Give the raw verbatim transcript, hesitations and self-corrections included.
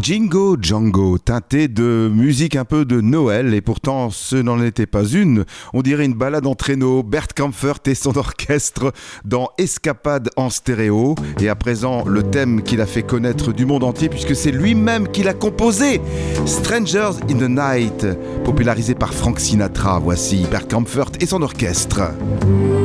Jingo Django, teinté de musique un peu de Noël, et pourtant ce n'en était pas une. On dirait une balade en traîneau, Bert Kaempfert et son orchestre dans Escapade en stéréo. Et à présent, le thème qu'il a fait connaître du monde entier, puisque c'est lui-même qui l'a composé. Strangers in the Night, popularisé par Frank Sinatra. Voici Bert Kaempfert et son orchestre.